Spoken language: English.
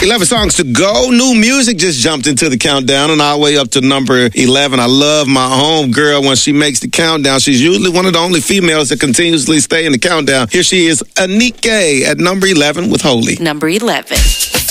11 songs to go. New music just jumped into the countdown on our way up to number 11. I love my home girl when she makes the countdown. She's usually one of the only females that continuously stay in the countdown. Here she is, Anike, at number 11 with Holy. Number 11.